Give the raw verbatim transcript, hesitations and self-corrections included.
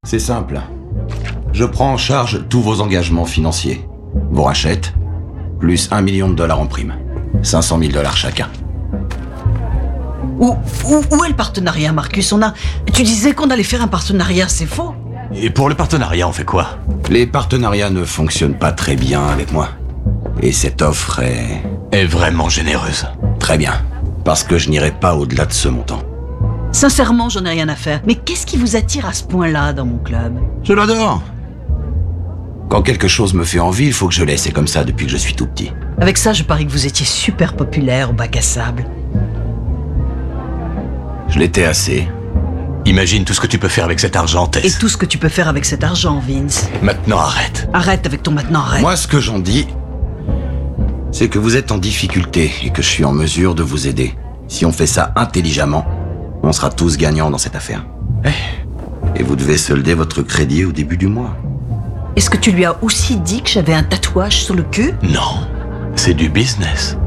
C'est simple. Je prends en charge tous vos engagements financiers. Vos rachètes, plus un million de dollars en prime. cinq cent mille dollars chacun. Où, où, où est le partenariat, Marcus? On a... Tu disais qu'on allait faire un partenariat, c'est faux? Et pour le partenariat, on fait quoi? Les partenariats ne fonctionnent pas très bien avec moi. Et cette offre est... Est vraiment généreuse. Très bien. Parce que je n'irai pas au-delà de ce montant. Sincèrement, j'en ai rien à faire. Mais qu'est-ce qui vous attire à ce point-là dans mon club? Je l'adore. Quand quelque chose me fait envie, il faut que je l'aie. C'est comme ça depuis que je suis tout petit. Avec ça, je parie que vous étiez super populaire au bac à sable. Je l'étais assez. Imagine tout ce que tu peux faire avec cet argent, Tess. Et tout ce que tu peux faire avec cet argent, Vince. Maintenant, arrête. Arrête avec ton maintenant, arrête. Moi, ce que j'en dis, c'est que vous êtes en difficulté et que je suis en mesure de vous aider. Si on fait ça intelligemment, on sera tous gagnants dans cette affaire. Eh. Et vous devez solder votre crédit au début du mois. Est-ce que tu lui as aussi dit que j'avais un tatouage sur le cul? Non, c'est du business.